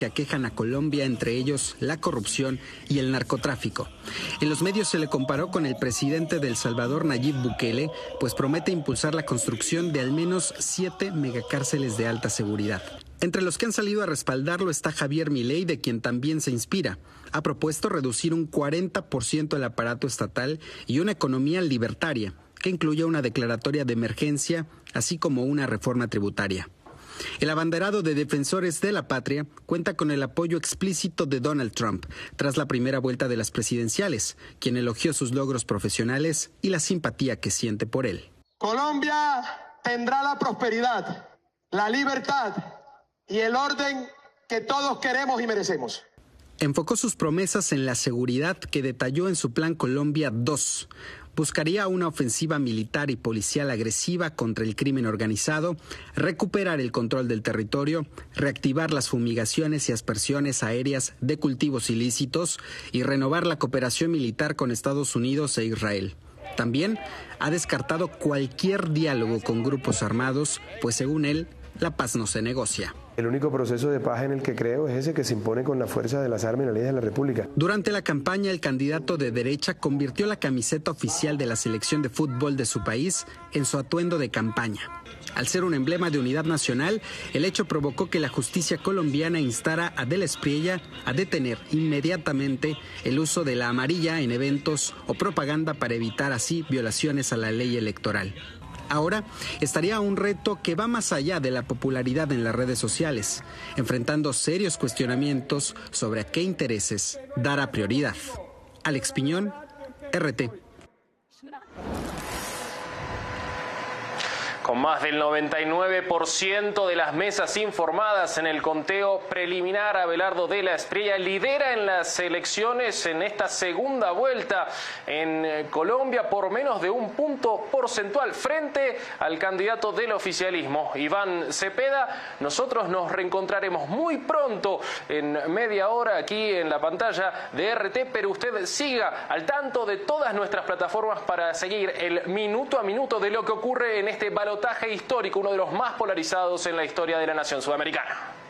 que aquejan a Colombia, entre ellos la corrupción y el narcotráfico. En los medios se le comparó con el presidente de El Salvador, Nayib Bukele, pues promete impulsar la construcción de al menos 7 megacárceles de alta seguridad. Entre los que han salido a respaldarlo está Javier Milei, de quien también se inspira. Ha propuesto reducir un 40% el aparato estatal y una economía libertaria, que incluya una declaratoria de emergencia, así como una reforma tributaria. El abanderado de Defensores de la Patria cuenta con el apoyo explícito de Donald Trump tras la primera vuelta de las presidenciales, quien elogió sus logros profesionales y la simpatía que siente por él. Colombia tendrá la prosperidad, la libertad y el orden que todos queremos y merecemos. Enfocó sus promesas en la seguridad que detalló en su Plan Colombia 2. Buscaría una ofensiva militar y policial agresiva contra el crimen organizado, recuperar el control del territorio, reactivar las fumigaciones y aspersiones aéreas de cultivos ilícitos y renovar la cooperación militar con Estados Unidos e Israel. También ha descartado cualquier diálogo con grupos armados, pues según él, la paz no se negocia. El único proceso de paz en el que creo es ese que se impone con la fuerza de las armas y las leyes de la República. Durante la campaña, el candidato de derecha convirtió la camiseta oficial de la selección de fútbol de su país en su atuendo de campaña. Al ser un emblema de unidad nacional, el hecho provocó que la justicia colombiana instara a De la Espriella a detener inmediatamente el uso de la amarilla en eventos o propaganda para evitar así violaciones a la ley electoral. Ahora estaría un reto que va más allá de la popularidad en las redes sociales, enfrentando serios cuestionamientos sobre a qué intereses dará prioridad. Alex Piñón, RT. Con más del 99% de las mesas informadas en el conteo preliminar, Abelardo de la Espriella lidera en las elecciones en esta segunda vuelta en Colombia por menos de un punto porcentual frente al candidato del oficialismo, Iván Cepeda. Nosotros nos reencontraremos muy pronto en media hora aquí en la pantalla de RT, pero usted siga al tanto de todas nuestras plataformas para seguir el minuto a minuto de lo que ocurre en este balotaje histórico, uno de los más polarizados en la historia de la nación sudamericana.